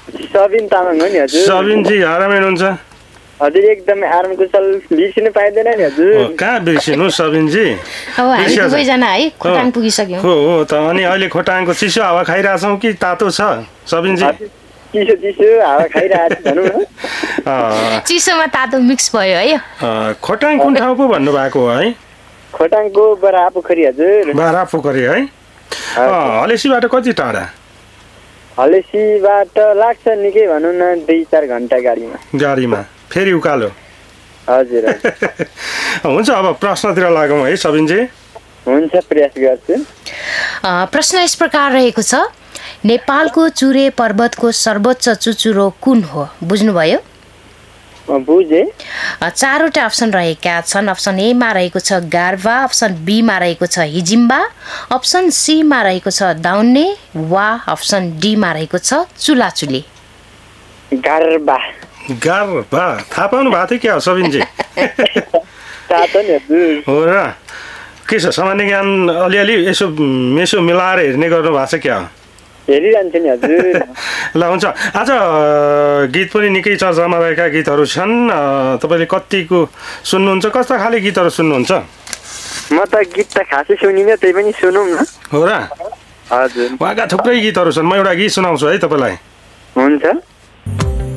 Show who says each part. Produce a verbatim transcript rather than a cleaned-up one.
Speaker 1: सबिन तामाङ हो नि हजुर।
Speaker 2: सबिनजी आरामै हुनुहुन्छ?
Speaker 1: हजुर एकदमै आराम कुशल, बिर्सिनु पाइँदैन नि हजुर।
Speaker 2: कहाँ बिर्सिनु सबिनजी?
Speaker 3: अब हामी दुवैजना है खोटाङ पुगिसक्यौँ।
Speaker 2: हो हो त। अनि अहिले खोटाङको चिसो हावा खाइरहेछौँ कि तातो छ सबिनजी?
Speaker 1: चिसो चिसो हावा खाइरहेको भनौँ न।
Speaker 3: चिसोमा तातो मिक्स भयो है।
Speaker 2: खोटाङ कुन ठाउँ पो भन्नुभएको हो है?
Speaker 1: खोटाङको बरा पोखरी हजुर।
Speaker 2: बारा पोखरी है। हलेसीबाट कति टाढा?
Speaker 1: हलेसीबाट लाग्छ निकै भनौँ न दुई चार घन्टा गाडीमा।
Speaker 2: गाडीमा फेरि उकालो?
Speaker 1: हजुर।
Speaker 2: हुन्छ, अब प्रश्नतिर लागौँ है सबिनजी।
Speaker 1: हुन्छ, प्रयास गर्छु।
Speaker 3: प्रश्न यस प्रकार रहेको छ, नेपालको चुरे पर्वतको सर्वोच्च चुचुरो कुन हो? बुझ्नुभयो?
Speaker 1: बुझे।
Speaker 3: चारवटा अप्सन रहेका छन्। अप्सन ए मा रहेको छ गारवा, अप्सन बी मा रहेको छ हिजिम्बा, अप्सन सी मा रहेको छ दाउन्ने वा अप्सन डी मा रहेको छ चुलाचुली।
Speaker 1: गारवा।
Speaker 2: गारवा थाहा पाउनु भएको थियो क्या सबिनजी?
Speaker 1: थाहा छ नि हजुर।
Speaker 2: हो र? के छ सामान्य ज्ञान अलिअलि यसो मेसो मिलाएर हेर्ने गर्नु भएको छ क्या?
Speaker 1: हेरिरहन्छु नि हजुर।
Speaker 2: ल हुन्छ, आज गीत पनि निकै चर्चामा रहेका गीतहरू छन्। तपाईँले कतिको सुन्नुहुन्छ? कस्ता खाले गीतहरू सुन्नुहुन्छ?
Speaker 1: म त गीत त खासै सुनिनँ, त्यही पनि सुनौँ न।
Speaker 2: हो र?
Speaker 1: हजुर।
Speaker 2: उहाँका थुप्रै गीतहरू छन्, म एउटा गीत सुनाउँछु है तपाईँलाई।
Speaker 1: हुन्छ।